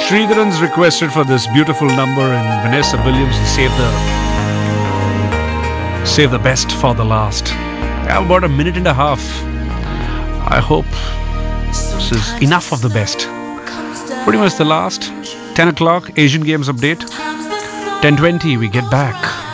Sridharan's requested for this beautiful number, and Vanessa Williams to save the best for the last. I have about a minute and a half. I hope this is enough of the best. Pretty much the last. 10 o'clock, Asian Games update. 10:20, we get back.